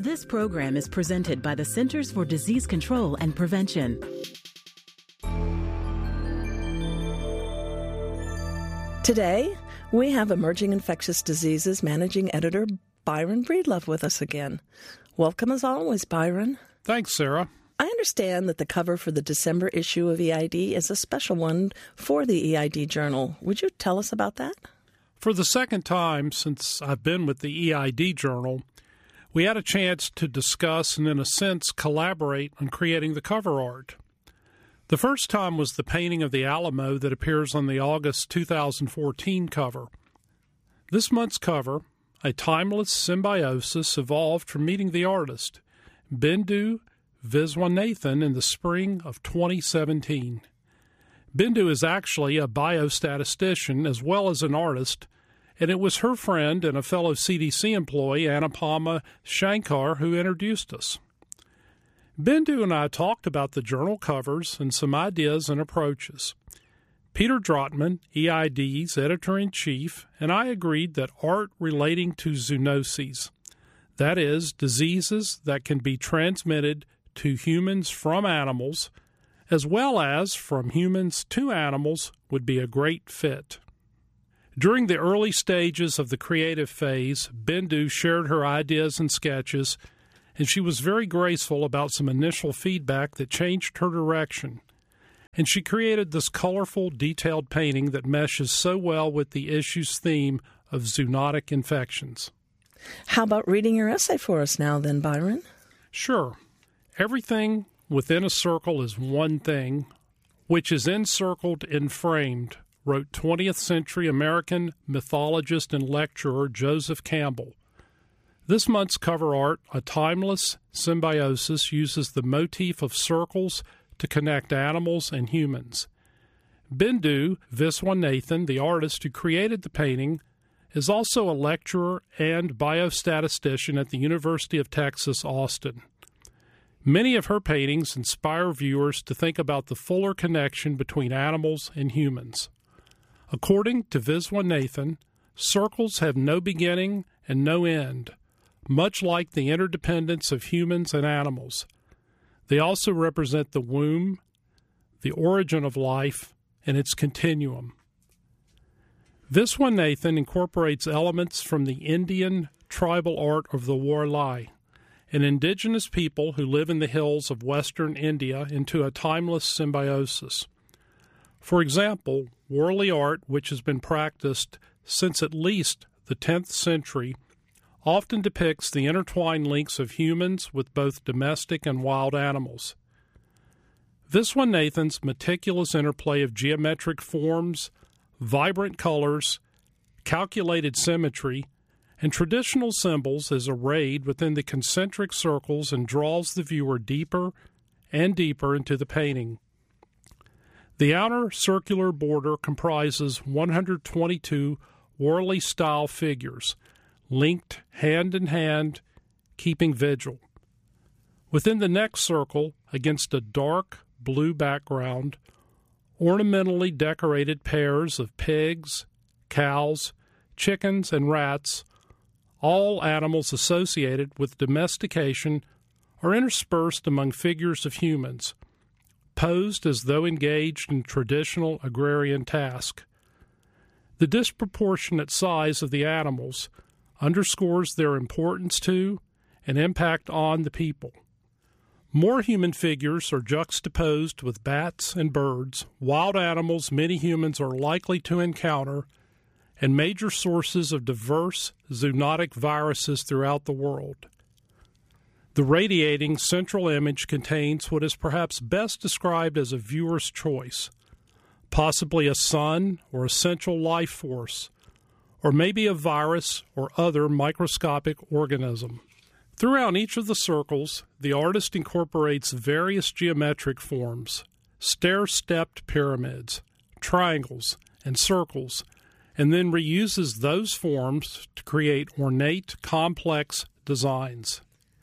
This program is presented by the Centers for Disease Control and Prevention. Today, we have Emerging Infectious Diseases Managing Editor Byron Breedlove with us again. Welcome as always, Byron. Thanks, Sarah. I understand that the cover for the December issue of EID is a special one for the EID Journal. Would you tell us about that? For the second time since I've been with the EID Journal, we had a chance to discuss and, in a sense, collaborate on creating the cover art. The first time was the painting of the Alamo that appears on the August 2014 cover. This month's cover, A Timeless Symbiosis, evolved from meeting the artist, Bindu Viswanathan, in the spring of 2017. Bindu is actually a biostatistician as well as an artist, and it was her friend and a fellow CDC employee, Anupama Shankar, who introduced us. Bindu and I talked about the journal covers and some ideas and approaches. Peter Drotman, EID's editor-in-chief, and I agreed that art relating to zoonoses, that is, diseases that can be transmitted to humans from animals, as well as from humans to animals, would be a great fit. During the early stages of the creative phase, Bindu shared her ideas and sketches, and she was very graceful about some initial feedback that changed her direction. And she created this colorful, detailed painting that meshes so well with the issue's theme of zoonotic infections. How about reading your essay for us now then, Byron? Sure. Everything within a circle is one thing, which is encircled and framed, wrote 20th century American mythologist and lecturer Joseph Campbell. This month's cover art, A Timeless Symbiosis, uses the motif of circles to connect animals and humans. Bindu Viswanathan, the artist who created the painting, is also a lecturer and biostatistician at the University of Texas, Austin. Many of her paintings inspire viewers to think about the fuller connection between animals and humans. According to Viswanathan, circles have no beginning and no end, much like the interdependence of humans and animals. They also represent the womb, the origin of life, and its continuum. Viswanathan incorporates elements from the Indian tribal art of the Warli, an indigenous people who live in the hills of western India, into a timeless symbiosis. For example, Warli art, which has been practiced since at least the 10th century, often depicts the intertwined links of humans with both domestic and wild animals. Viswanathan's meticulous interplay of geometric forms, vibrant colors, calculated symmetry, and traditional symbols is arrayed within the concentric circles and draws the viewer deeper and deeper into the painting. The outer circular border comprises 122 Warli-style figures, linked hand in hand, keeping vigil. Within the next circle, against a dark blue background, ornamentally decorated pairs of pigs, cows, chickens, and rats, all animals associated with domestication, are interspersed among figures of humans, posed as though engaged in traditional agrarian task. The disproportionate size of the animals underscores their importance to and impact on the people. More human figures are juxtaposed with bats and birds, wild animals many humans are likely to encounter, and major sources of diverse zoonotic viruses throughout the world. The radiating central image contains what is perhaps best described as a viewer's choice, possibly a sun or essential life force, or maybe a virus or other microscopic organism. Throughout each of the circles, the artist incorporates various geometric forms, stair-stepped pyramids, triangles, and circles, and then reuses those forms to create ornate, complex designs.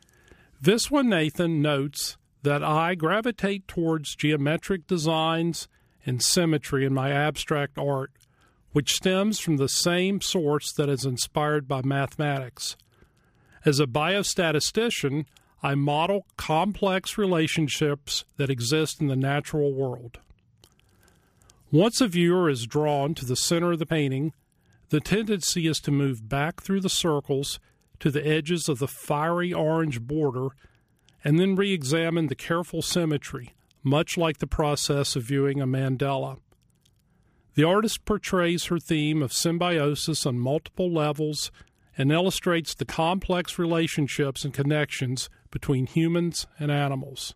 Viswanathan notes that I gravitate towards geometric designs and symmetry in my abstract art, which stems from the same source that is inspired by mathematics. As a biostatistician, I model complex relationships that exist in the natural world. Once a viewer is drawn to the center of the painting, the tendency is to move back through the circles to the edges of the fiery orange border and then re-examine the careful symmetry, much like the process of viewing a mandala. The artist portrays her theme of symbiosis on multiple levels and illustrates the complex relationships and connections between humans and animals.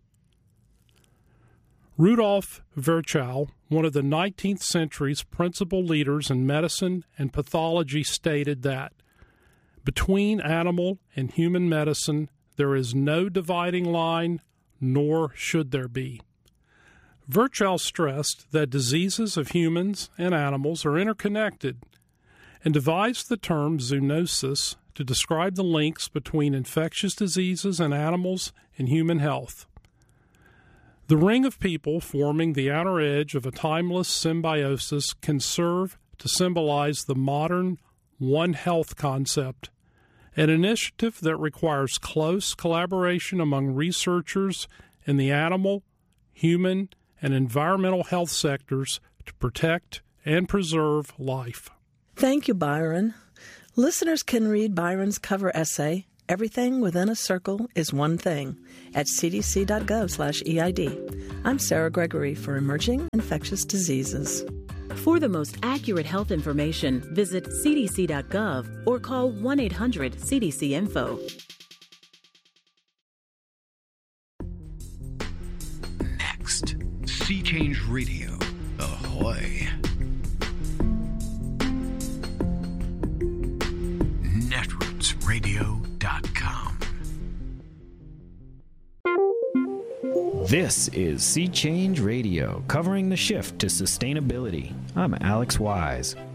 Rudolf Virchow, one of the 19th century's principal leaders in medicine and pathology, stated that between animal and human medicine there is no dividing line, nor should there be. Virchow stressed that diseases of humans and animals are interconnected and devised the term zoonosis to describe the links between infectious diseases and animals and human health. The ring of people forming the outer edge of a timeless symbiosis can serve to symbolize the modern One Health concept, an initiative that requires close collaboration among researchers in the animal, human, and environmental health sectors to protect and preserve life. Thank you, Byron. Listeners can read Byron's cover essay, Everything Within a Circle is One Thing, at cdc.gov/EID. I'm Sarah Gregory for Emerging Infectious Diseases. For the most accurate health information, visit cdc.gov or call 1-800-CDC-INFO. Next, Sea Change Radio. Ahoy! netrootsradio.com. This is Sea Change Radio, covering the shift to sustainability. I'm Alex Wise.